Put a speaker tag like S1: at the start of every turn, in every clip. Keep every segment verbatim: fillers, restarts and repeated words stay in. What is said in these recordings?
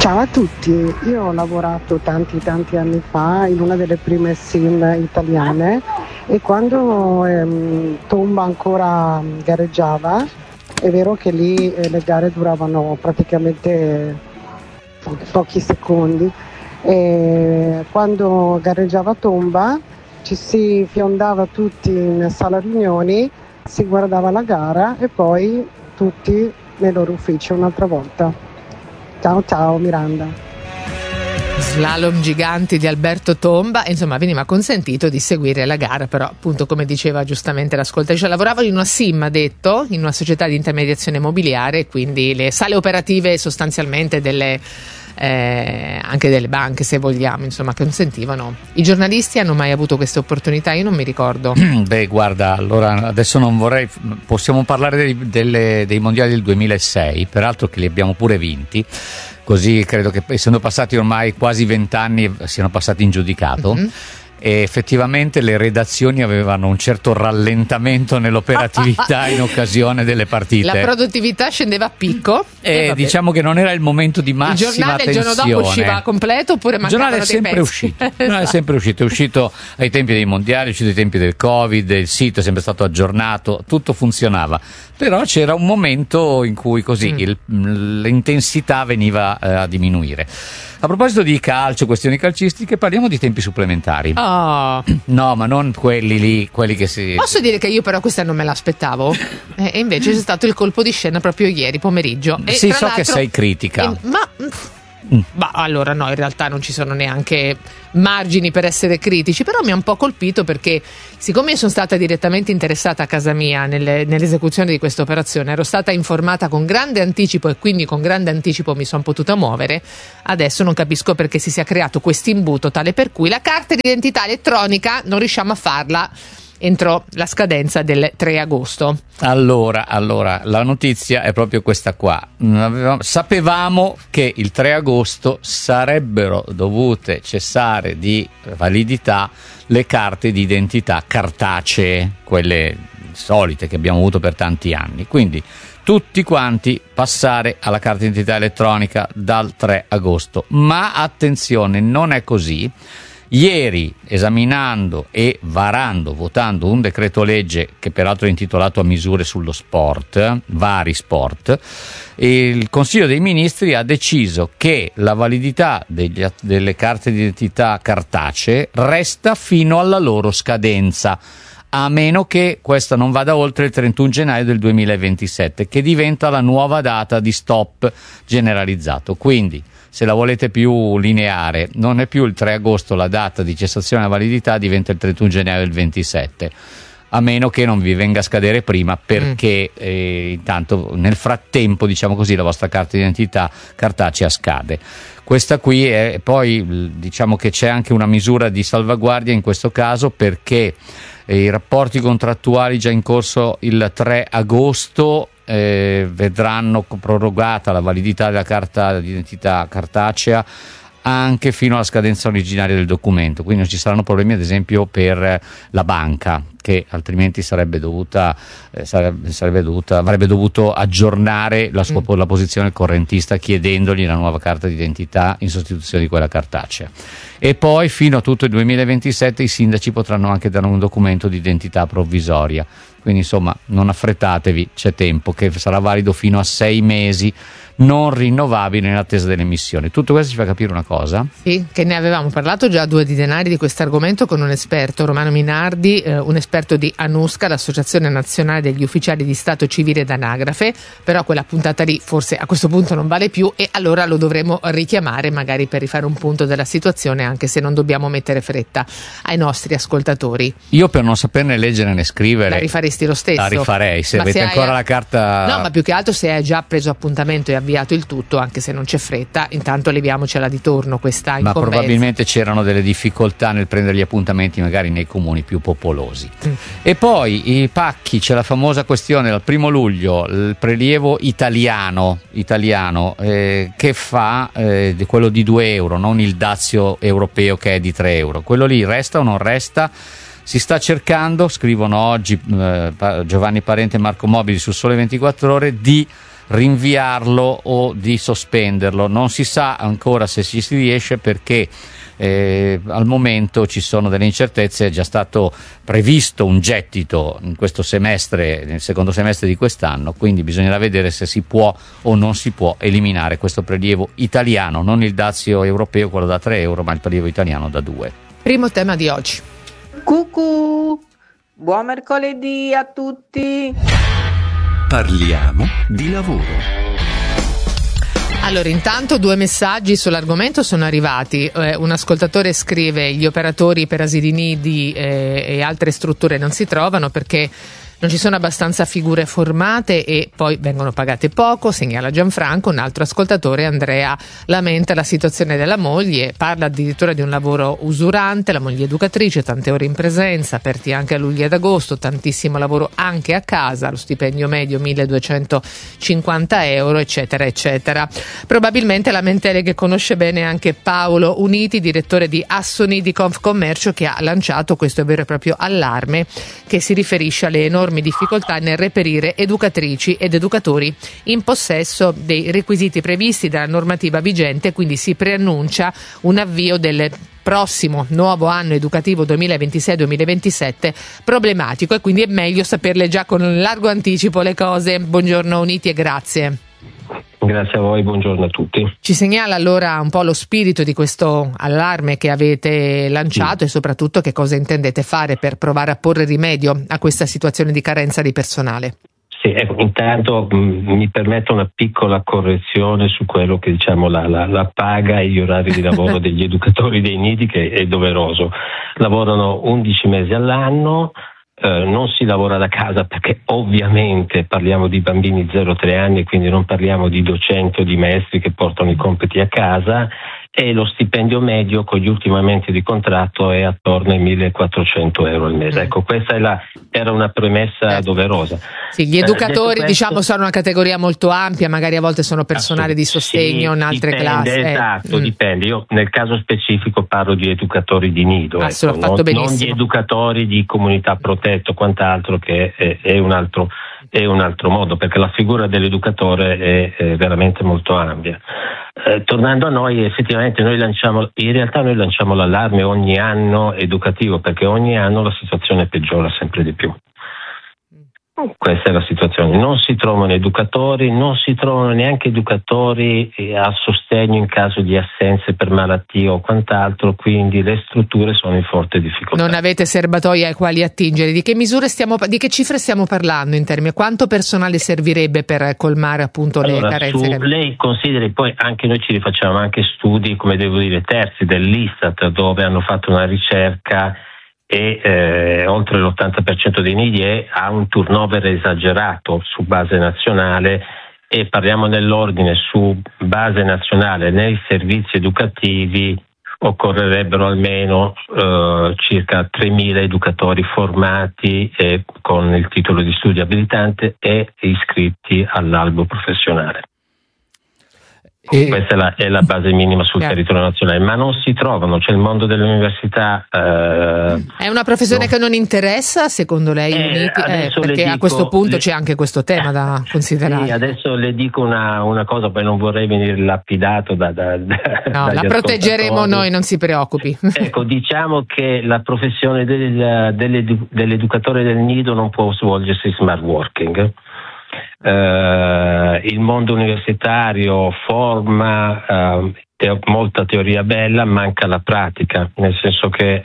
S1: Ciao a tutti, io ho lavorato tanti tanti anni fa in una delle prime sim italiane e quando ehm, Tomba ancora gareggiava, è vero che lì eh, le gare duravano praticamente po- pochi secondi, e quando gareggiava Tomba ci si fiondava tutti in sala riunioni, si guardava la gara e poi tutti nei loro uffici un'altra volta. Ciao ciao Miranda.
S2: Slalom giganti di Alberto Tomba, insomma veniva consentito di seguire la gara, però appunto come diceva giustamente l'ascoltatrice, lavorava in una sim, ha detto, in una società di intermediazione immobiliare, quindi le sale operative sostanzialmente delle eh, anche delle banche, se vogliamo, insomma, consentivano. I giornalisti hanno mai avuto queste opportunità? Io non mi ricordo.
S3: Beh, guarda, allora adesso non vorrei, possiamo parlare dei, delle, dei mondiali del duemilasei, peraltro che li abbiamo pure vinti, così credo che essendo passati ormai quasi vent'anni siano passati in giudicato. Mm-hmm. E effettivamente le redazioni avevano un certo rallentamento nell'operatività in occasione delle partite.
S2: La produttività scendeva a picco
S3: e, e diciamo che non era il momento di massima
S2: il giornale
S3: tensione.
S2: Il giorno dopo usciva completo oppure mancavano
S3: dei pezzi? Il giornale è sempre uscito, il giornale è sempre uscito, è uscito ai tempi dei mondiali, è uscito ai tempi del Covid, il sito è sempre stato aggiornato, tutto funzionava. Però c'era un momento in cui così mm. il, l'intensità veniva eh, a diminuire. A proposito di calcio, questioni calcistiche, parliamo di tempi supplementari.
S2: Oh.
S3: No, ma non quelli lì, quelli che si...
S2: Posso dire che io però questa non me l'aspettavo? E invece c'è stato il colpo di scena proprio ieri pomeriggio. E
S3: sì, so
S2: l'altro,
S3: che sei critica.
S2: E, ma... Ma allora no, in realtà non ci sono neanche margini per essere critici, però mi ha un po' colpito perché siccome io sono stata direttamente interessata a casa mia nelle, nell'esecuzione di questa operazione, ero stata informata con grande anticipo e quindi con grande anticipo mi sono potuta muovere, adesso non capisco perché si sia creato questo imbuto tale per cui la carta d'identità elettronica non riusciamo a farla entro la scadenza del tre agosto.
S3: Allora, allora, la notizia è proprio questa qua. Sapevamo che il tre agosto sarebbero dovute cessare di validità le carte di identità cartacee, quelle solite che abbiamo avuto per tanti anni. Quindi tutti quanti passare alla carta d'identità elettronica dal tre agosto. Ma attenzione, non è così. Ieri, esaminando e varando, votando un decreto legge che peraltro è intitolato a misure sullo sport, vari sport, il Consiglio dei Ministri ha deciso che la validità degli, delle carte d'identità cartacee resta fino alla loro scadenza, a meno che questa non vada oltre il trentuno gennaio del duemilaventisette, che diventa la nuova data di stop generalizzato. Quindi, se la volete più lineare, non è più il tre agosto la data di cessazione della validità, diventa il trentuno gennaio del ventisette, a meno che non vi venga a scadere prima, perché mm. eh, intanto nel frattempo, diciamo così, la vostra carta d'identità cartacea scade. Questa qui è poi, diciamo che c'è anche una misura di salvaguardia in questo caso, perché eh, i rapporti contrattuali già in corso il tre agosto Eh, vedranno prorogata la validità della carta d'identità cartacea anche fino alla scadenza originaria del documento, quindi non ci saranno problemi ad esempio per la banca, che altrimenti sarebbe dovuta, eh, sarebbe, sarebbe dovuta avrebbe dovuto aggiornare la sua mm. la posizione correntista chiedendogli la nuova carta d'identità in sostituzione di quella cartacea. E poi fino a tutto il duemilaventisette i sindaci potranno anche dare un documento di identità provvisoria. Quindi insomma non affrettatevi, c'è tempo, che sarà valido fino a sei mesi, non rinnovabile in attesa dell'emissione. Tutto questo ci fa capire una cosa?
S2: Sì, che ne avevamo parlato già a Due di Denari di questo argomento con un esperto, Romano Minardi, eh, un esperto di ANUSCA, l'Associazione Nazionale degli Ufficiali di Stato Civile d'Anagrafe, però quella puntata lì forse a questo punto non vale più e allora lo dovremo richiamare magari per rifare un punto della situazione, anche se non dobbiamo mettere fretta ai nostri ascoltatori.
S3: Io per non saperne leggere né scrivere
S2: la rifaresti lo stesso?
S3: La rifarei, se
S2: ma
S3: avete
S2: se
S3: ancora
S2: hai...
S3: la carta...
S2: No, ma più che altro se hai già preso appuntamento e avviato il tutto, anche se non c'è fretta, intanto leviamocela di torno questa incombenza.
S3: Ma probabilmente c'erano delle difficoltà nel prendere gli appuntamenti magari nei comuni più popolosi. Mm. E poi i pacchi, c'è la famosa questione dal primo luglio, il prelievo italiano, italiano eh, che fa eh, quello di due euro, non il dazio europeo che è di tre euro. Quello lì resta o non resta? Si sta cercando, scrivono oggi eh, Giovanni Parente e Marco Mobili su Sole ventiquattro Ore, di rinviarlo o di sospenderlo. Non si sa ancora se ci si riesce, perché Eh, al momento ci sono delle incertezze. È già stato previsto un gettito in questo semestre, nel secondo semestre di quest'anno, quindi bisognerà vedere se si può o non si può eliminare questo prelievo italiano, non il dazio europeo, quello da tre euro, ma il prelievo italiano da due.
S2: Primo tema di oggi.
S4: Cucù, buon mercoledì a tutti.
S5: Parliamo di lavoro.
S2: Allora, intanto due messaggi sull'argomento sono arrivati. Eh, un ascoltatore scrive: gli operatori per asili nidi eh, e altre strutture non si trovano perché non ci sono abbastanza figure formate e poi vengono pagate poco, segnala Gianfranco. Un altro ascoltatore, Andrea, lamenta la situazione della moglie, parla addirittura di un lavoro usurante, la moglie educatrice, tante ore in presenza, aperti anche a luglio ed agosto, tantissimo lavoro anche a casa, lo stipendio medio milleduecentocinquanta euro, eccetera, eccetera. Probabilmente lamentele che conosce bene anche Paolo Uniti, direttore di Assonidi Confcommercio, che ha lanciato questo vero e proprio allarme che si riferisce alle enormi difficoltà nel reperire educatrici ed educatori in possesso dei requisiti previsti dalla normativa vigente, quindi si preannuncia un avvio del prossimo nuovo anno educativo duemilaventisei duemilaventisette problematico, e quindi è meglio saperle già con largo anticipo le cose. Buongiorno Uniti e grazie.
S6: Grazie a voi, buongiorno a tutti.
S2: Ci segnala allora un po' lo spirito di questo allarme che avete lanciato, sì, e soprattutto che cosa intendete fare per provare a porre rimedio a questa situazione di carenza di personale.
S6: Sì, ecco, intanto mh, mi permetto una piccola correzione su quello che diciamo la, la, la paga e gli orari di lavoro degli educatori dei nidi, che è doveroso. Lavorano undici mesi all'anno. Uh, non si lavora da casa perché ovviamente parliamo di bambini zero tre anni, quindi non parliamo di docenti o di maestri che portano i compiti a casa, e lo stipendio medio con gli ultimi aumenti di contratto è attorno ai millequattrocento euro al mese. Ecco, questa è la, era una premessa eh. doverosa.
S2: Sì, gli educatori
S6: eh,
S2: diciamo sono una categoria molto ampia, magari a volte sono personale di sostegno sì, in altre
S6: dipende,
S2: classi.
S6: Esatto,
S2: eh.
S6: dipende. Io nel caso specifico parlo di educatori di nido,
S2: ah,
S6: ecco, non, non di educatori di comunità protetta o quant'altro, che è, è un altro è un altro modo, perché la figura dell'educatore è, è veramente molto ampia. Eh, tornando a noi, effettivamente noi lanciamo, in realtà noi lanciamo l'allarme ogni anno educativo, perché ogni anno la situazione peggiora sempre di più. Questa è la situazione, non si trovano educatori, non si trovano neanche educatori a sostegno in caso di assenze per malattia o quant'altro, quindi le strutture sono in forte difficoltà.
S2: Non avete serbatoia ai quali attingere. Di che misure stiamo, di che cifre stiamo parlando in termini? Quanto personale servirebbe per colmare appunto
S6: allora,
S2: le carenze?
S6: Su, lei consideri, poi anche noi ci rifacciamo anche studi, come devo dire, terzi dell'Istat, dove hanno fatto una ricerca e eh, oltre l'ottanta per cento dei nidi è, ha un turnover esagerato su base nazionale, e parliamo nell'ordine su base nazionale nei servizi educativi occorrerebbero almeno eh, circa tremila educatori formati e con il titolo di studio abilitante e iscritti all'albo professionale. E questa è la, è la base minima sul certo. territorio nazionale, ma non si trovano, c'è il mondo dell'università. Eh,
S2: è una professione
S6: no. che
S2: non interessa secondo lei?
S6: Eh,
S2: Uniti? Eh, perché
S6: dico,
S2: a questo punto
S6: le,
S2: c'è anche questo tema da considerare.
S6: Sì, adesso le dico una, una cosa, poi non vorrei venire lapidato da, da, da
S2: no, la proteggeremo noi, non si preoccupi.
S6: Ecco, diciamo che la professione del, dell'edu, dell'educatore del nido non può svolgersi smart working. Uh, il mondo universitario forma uh, te- molta teoria bella, manca la pratica, nel senso che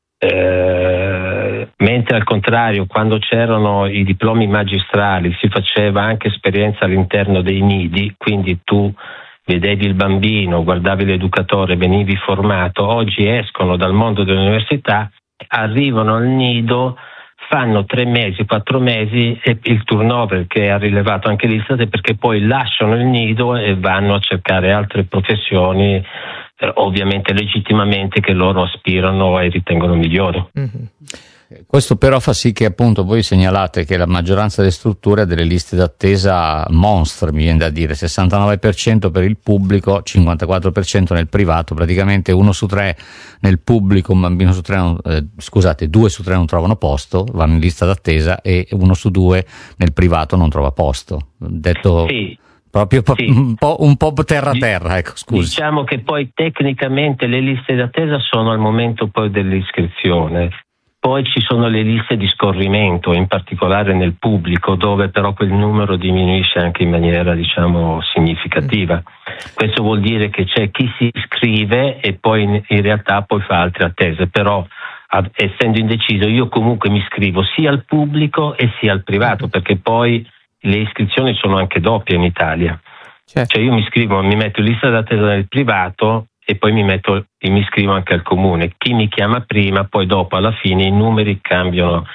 S6: uh, mentre al contrario quando c'erano i diplomi magistrali si faceva anche esperienza all'interno dei nidi, quindi tu vedevi il bambino, guardavi l'educatore, venivi formato. Oggi escono dal mondo dell'università, arrivano al nido, fanno tre mesi, quattro mesi, e il turnover che ha rilevato anche l'Istat è perché poi lasciano il nido e vanno a cercare altre professioni, eh, ovviamente legittimamente, che loro aspirano e ritengono migliori.
S2: Mm-hmm.
S3: Questo però fa sì che appunto voi segnalate che la maggioranza delle strutture ha delle liste d'attesa monstre, mi viene da dire, sessantanove per cento per il pubblico, cinquantaquattro per cento nel privato, praticamente uno su tre nel pubblico, un bambino su tre, non, eh, scusate, due su tre non trovano posto, vanno in lista d'attesa, e uno su due nel privato non trova posto. Detto
S6: sì.
S3: proprio po-
S6: Sì.
S3: un po' un po' terra terra, ecco, scusi.
S6: Diciamo che poi tecnicamente le liste d'attesa sono al momento poi dell'iscrizione. Poi ci sono le liste di scorrimento, in particolare nel pubblico, dove però quel numero diminuisce anche in maniera, diciamo, significativa. Questo vuol dire che c'è chi si iscrive e poi in, in realtà poi fa altre attese, però ad, essendo indeciso io comunque mi iscrivo sia al pubblico e sia al privato, perché poi le iscrizioni sono anche doppie in Italia.
S2: Certo.
S6: Cioè io mi iscrivo, mi metto in lista d'attesa nel privato e poi mi metto, mi iscrivo anche al comune. Chi mi chiama prima, poi dopo alla fine i numeri cambiano,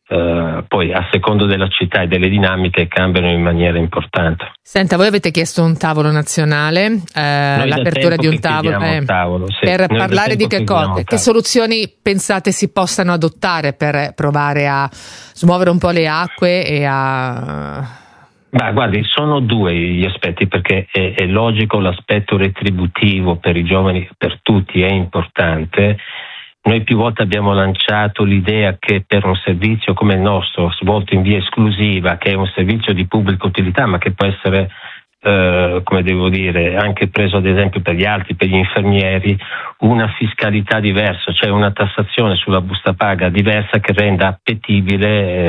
S6: eh, poi a secondo della città e delle dinamiche cambiano in maniera importante.
S2: Senta, voi avete chiesto un tavolo nazionale, eh, l'apertura di un tavolo, eh,
S6: un tavolo sì.
S2: per
S6: Noi
S2: parlare di che cosa, che soluzioni pensate si possano adottare per provare a smuovere un po' le acque e a...
S6: Ma guardi, sono due gli aspetti, perché è, è logico, l'aspetto retributivo per i giovani, per tutti, è importante. Noi più volte abbiamo lanciato l'idea che per un servizio come il nostro, svolto in via esclusiva, che è un servizio di pubblica utilità, ma che può essere, eh, come devo dire, anche preso ad esempio per gli altri, per gli infermieri, una fiscalità diversa, cioè una tassazione sulla busta paga diversa che renda appetibile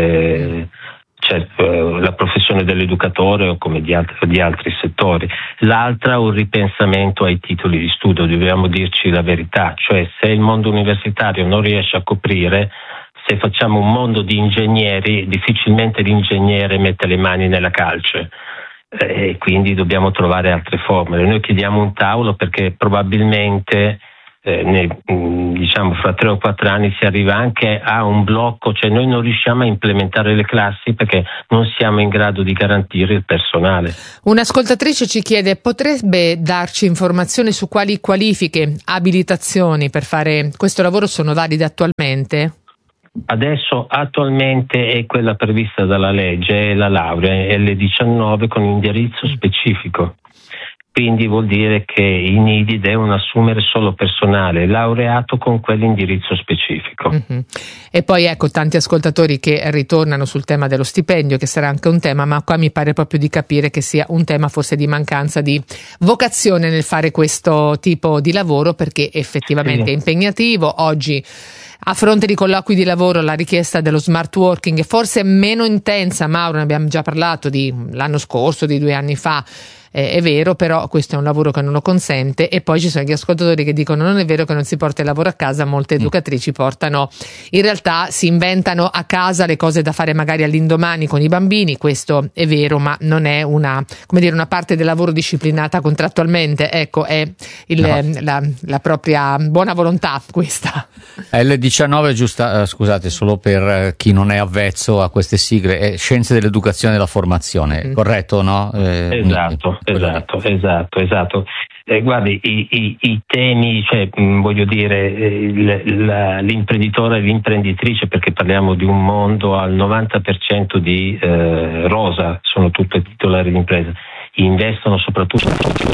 S6: eh, Cioè, la professione dell'educatore o come di altri, di altri settori. L'altra, un ripensamento ai titoli di studio, dobbiamo dirci la verità, cioè se il mondo universitario non riesce a coprire, se facciamo un mondo di ingegneri, difficilmente l'ingegnere mette le mani nella calce e eh, quindi dobbiamo trovare altre formule. Noi chiediamo un tavolo perché probabilmente Eh, ne, diciamo fra tre o quattro anni si arriva anche a un blocco, cioè noi non riusciamo a implementare le classi perché non siamo in grado di garantire il personale.
S2: Un'ascoltatrice ci chiede: potrebbe darci informazioni su quali qualifiche, abilitazioni per fare questo lavoro sono valide attualmente?
S6: Adesso attualmente è quella prevista dalla legge, è la laurea L diciannove con indirizzo specifico. Quindi vuol dire che i nidi devono assumere solo personale laureato con quell'indirizzo specifico.
S2: Mm-hmm. E poi ecco tanti ascoltatori che ritornano sul tema dello stipendio, che sarà anche un tema, ma qua mi pare proprio di capire che sia un tema forse di mancanza di vocazione nel fare questo tipo di lavoro, perché effettivamente
S6: sì.
S2: è impegnativo. Oggi, a fronte di colloqui di lavoro, la richiesta dello smart working è forse meno intensa. Mauro, ne abbiamo già parlato di l'anno scorso, di due anni fa. Eh, è vero, però questo è un lavoro che non lo consente. E poi ci sono gli ascoltatori che dicono: non è vero che non si porta il lavoro a casa, molte educatrici portano, in realtà si inventano a casa le cose da fare magari all'indomani con i bambini. Questo è vero, ma non è una, come dire, una parte del lavoro disciplinata contrattualmente. Ecco, è il,
S3: no.
S2: la, la propria buona volontà questa.
S3: L diciannove, giusta, eh, scusate, solo per eh, chi non è avvezzo a queste sigle, è Scienze dell'Educazione e della Formazione, mm. corretto, no? Eh,
S6: esatto, esatto, esatto, esatto. Eh, guardi, i, i, i temi, cioè mh, voglio dire, il, la, l'imprenditore e l'imprenditrice, perché parliamo di un mondo al novanta per cento di eh, rosa, sono tutte titolari di impresa, investono soprattutto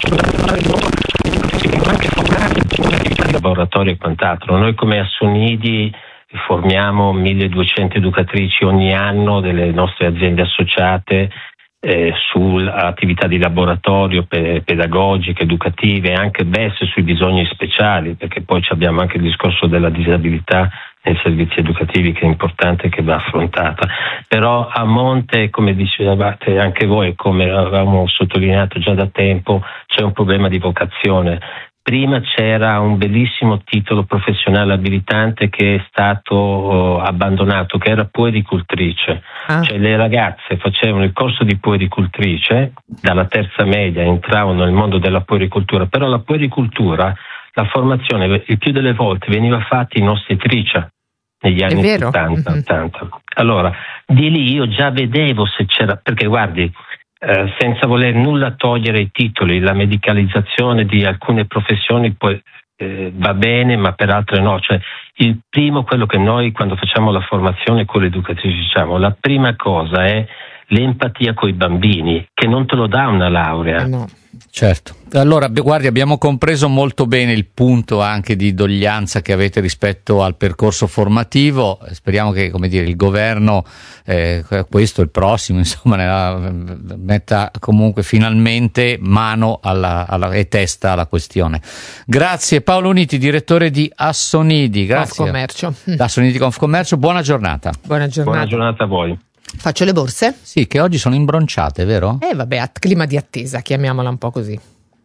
S6: in laboratorio e quant'altro. Noi come Assonidi formiamo milleduecento educatrici ogni anno delle nostre aziende associate eh, sull'attività di laboratorio pe- pedagogiche, educative, anche B E S sui bisogni speciali, perché poi abbiamo anche il discorso della disabilità nei servizi educativi, che è importante e che va affrontata. Però a monte, come dicevate anche voi, come avevamo sottolineato già da tempo, c'è un problema di vocazione. Prima c'era un bellissimo titolo professionale abilitante che è stato uh, abbandonato, che era puericultrice. Ah. Cioè le ragazze facevano il corso di puericultrice, dalla terza media entravano nel mondo della puericultura, però la puericultura, la formazione il più delle volte veniva fatta in ostetricia negli anni settanta ottanta. Mm-hmm. Allora, di lì io già vedevo se c'era, perché guardi, Eh, senza voler nulla togliere i titoli, la medicalizzazione di alcune professioni poi eh, va bene, ma per altre no. Cioè, il primo, quello che noi quando facciamo la formazione con le educatrici diciamo, la prima cosa è l'empatia coi bambini, che non te lo dà una laurea.
S2: No.
S3: Certo. Allora, guardi, abbiamo compreso molto bene il punto anche di doglianza che avete rispetto al percorso formativo. Speriamo che, come dire, il governo, eh, questo il prossimo, insomma, nella, metta comunque finalmente mano alla, alla, e testa alla questione. Grazie Paolo Uniti, direttore di Assonidi. Grazie.
S2: Confcommercio.
S3: Assonidi Confcommercio, buona giornata.
S2: Buona giornata.
S6: Buona giornata a voi.
S2: Faccio le borse?
S3: Sì, che oggi sono imbronciate, vero?
S2: Eh vabbè, a clima di attesa, chiamiamola un po' così.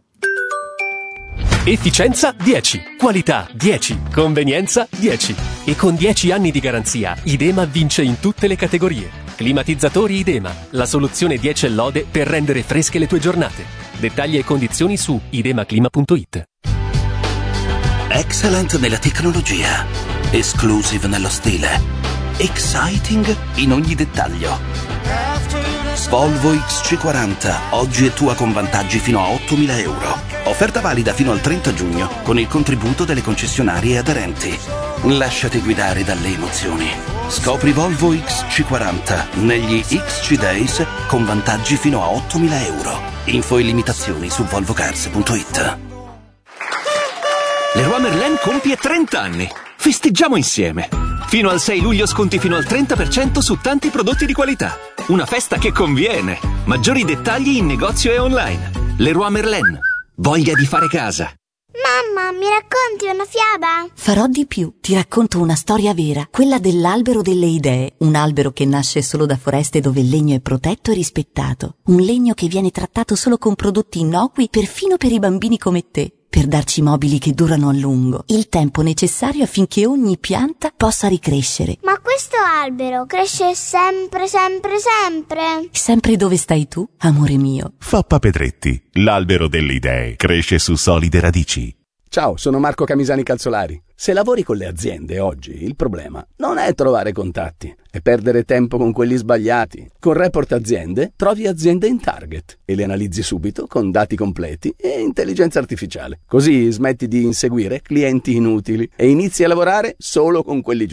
S7: Efficienza dieci, qualità dieci, convenienza dieci. E con dieci anni di garanzia, Idema vince in tutte le categorie. Climatizzatori Idema, la soluzione dieci e lode per rendere fresche le tue giornate. Dettagli e condizioni su idemaclima punto it.
S8: Excellent nella tecnologia, exclusive nello stile, exciting in ogni dettaglio. Volvo X C quaranta, oggi è tua con vantaggi fino a ottomila euro. Offerta valida fino al trenta giugno con il contributo delle concessionarie aderenti. Lasciati guidare dalle emozioni. Scopri Volvo X C quaranta negli X C Days con vantaggi fino a ottomila euro. Info e limitazioni su volvo cars punto it.
S5: Leroy Merlin compie trenta anni. Festeggiamo insieme. Fino al sei luglio sconti fino al trenta per cento su tanti prodotti di qualità. Una festa che conviene. Maggiori dettagli in negozio e online. Leroy Merlin. Voglia di fare casa.
S9: Mamma, mi racconti una fiaba?
S10: Farò di più. Ti racconto una storia vera, quella dell'albero delle idee. Un albero che nasce solo da foreste dove il legno è protetto e rispettato. Un legno che viene trattato solo con prodotti innocui, perfino per i bambini come te. Per darci mobili che durano a lungo, il tempo necessario affinché ogni pianta possa ricrescere.
S9: Ma questo albero cresce sempre, sempre, sempre?
S10: Sempre dove stai tu, amore mio.
S11: Foppa Pedretti, l'albero delle idee, cresce su solide radici.
S12: Ciao, sono Marco Camisani Calzolari. Se lavori con le aziende oggi, il problema non è trovare contatti, è perdere tempo con quelli sbagliati. Con Report Aziende trovi aziende in target e le analizzi subito con dati completi e intelligenza artificiale. Così smetti di inseguire clienti inutili e inizi a lavorare solo con quelli giusti.